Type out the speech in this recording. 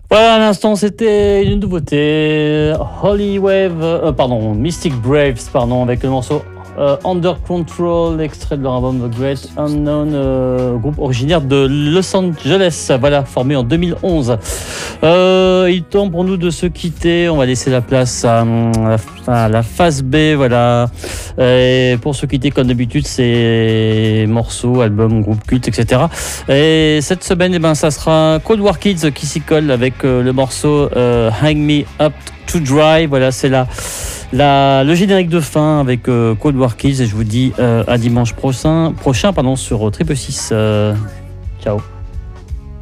Voilà, à l'instant, c'était une nouveauté. Mystic Braves, avec le morceau Under Control, extrait de leur album The Great Unknown, groupe originaire de Los Angeles, voilà, formé en 2011. Il est temps pour nous de se quitter. On va laisser la place à la phase B, voilà. Et pour se quitter, comme d'habitude, c'est morceaux, albums, groupes cultes, etc. Et cette semaine, ça sera Cold War Kids qui s'y colle avec le morceau Hang Me Up to Dry. Voilà, c'est le générique de fin avec Cold War Kids. Et je vous dis à dimanche prochain sur Triple 6. Ciao.